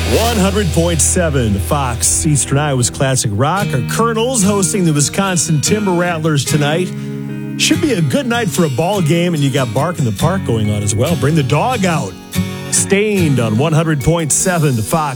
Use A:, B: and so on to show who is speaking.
A: 100.7 Fox Eastern Iowa's Classic Rock. Our Colonels hosting the Wisconsin Timber Rattlers tonight. Should be a good night for a ball game, and you got Bark in the Park going on as well. Bring the dog out. Stained on 100.7 The Fox.